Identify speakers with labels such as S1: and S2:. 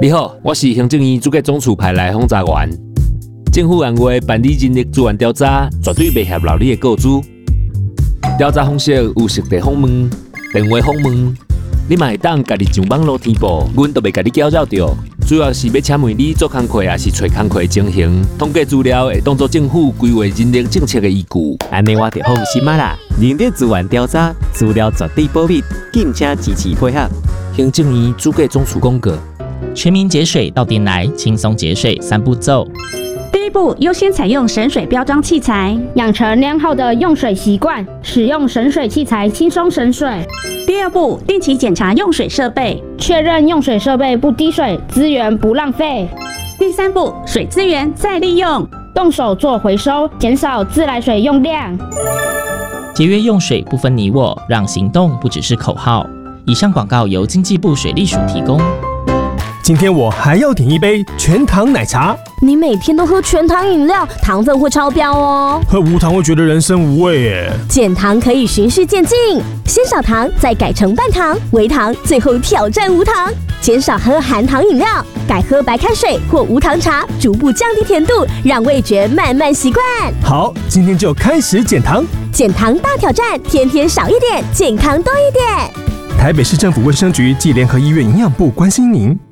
S1: 你好，我是行政院主计总处派来访查员。政府按月办理人力资源调查，绝对袂合劳你的告知。调查方式有实地访问、电话访问，你嘛会当家己上网络填报，阮都袂甲你搅扰到。主要是要请问你做工课，还是找工课的情形，统计资料会当作政府规划人力政策的依据。
S2: 安尼我就放心啊啦！人力资源调查资料绝对保密，敬请支持配合。
S1: 行政院主计总处公告。
S3: 全民节水到店来，轻松节水3步骤。
S4: 第一步，优先采用省水标章器材，养成良好的用水习惯，使用省水器材轻松省水。第二步，定期检查用水设备，确认用水设备不滴水，资源不浪费。第三步，水资源再利用，动手做回收，减少自来水用量。
S3: 节约用水不分你我，让行动不只是口号。以上广告由经济部水利署提供。
S5: 今天我还要点一杯全糖奶茶。
S6: 你每天都喝全糖饮料，糖分会超标哦。
S5: 喝无糖会觉得人生无味耶。
S6: 减糖可以循序渐进，先少糖，再改成半糖、微糖，最后挑战无糖。减少喝含糖饮料，改喝白开水或无糖茶，逐步降低甜度，让味觉慢慢习惯。
S5: 好，今天就开始减糖。
S6: 减糖大挑战，天天少一点，健康多一点。
S5: 台北市政府卫生局暨联合医院营养部关心您。